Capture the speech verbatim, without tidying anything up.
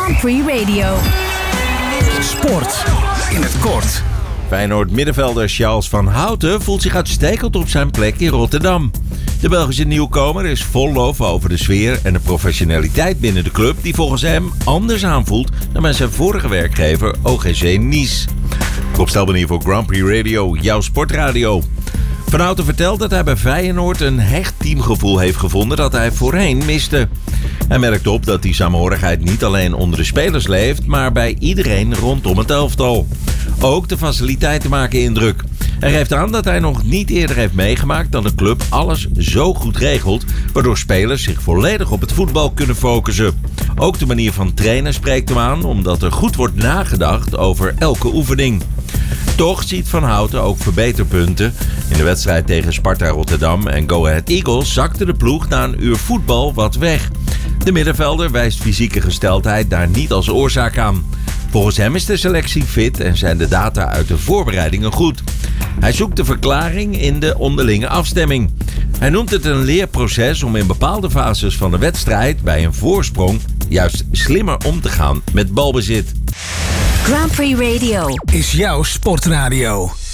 Grand Prix Radio. Sport in het kort. Feyenoord-middenvelder Charles van Houten voelt zich uitstekend op zijn plek in Rotterdam. De Belgische nieuwkomer is vol lof over de sfeer en de professionaliteit binnen de club die volgens hem anders aanvoelt dan bij zijn vorige werkgever O G C Nice. Opstelbenieuwd voor Grand Prix Radio, jouw sportradio. Van Houten vertelt dat hij bij Feyenoord een hecht teamgevoel heeft gevonden dat hij voorheen miste. Hij merkt op dat die samenhorigheid niet alleen onder de spelers leeft, maar bij iedereen rondom het elftal. Ook de faciliteiten maken indruk. Hij geeft aan dat hij nog niet eerder heeft meegemaakt dat de club alles zo goed regelt, waardoor spelers zich volledig op het voetbal kunnen focussen. Ook de manier van trainen spreekt hem aan, omdat er goed wordt nagedacht over elke oefening. Toch ziet Van Houten ook verbeterpunten. In de wedstrijd tegen Sparta Rotterdam en Go Ahead Eagles zakte de ploeg na een uur voetbal wat weg. De middenvelder wijst fysieke gesteldheid daar niet als oorzaak aan. Volgens hem is de selectie fit en zijn de data uit de voorbereidingen goed. Hij zoekt de verklaring in de onderlinge afstemming. Hij noemt het een leerproces om in bepaalde fases van de wedstrijd bij een voorsprong juist slimmer om te gaan met balbezit. Grand Prix Radio Is jouw sportradio.